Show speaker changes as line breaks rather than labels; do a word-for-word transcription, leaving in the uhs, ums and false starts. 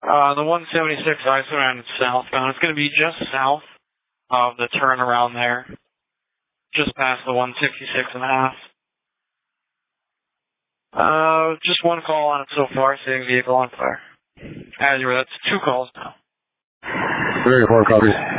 Uh, the one seventy-six I surrounded southbound. It's going to be just south of the turnaround there. Just past the one sixty-six and a half. Uh, just one call on it so far, seeing vehicle on fire. As you were, that's two calls now.
Very important, copy.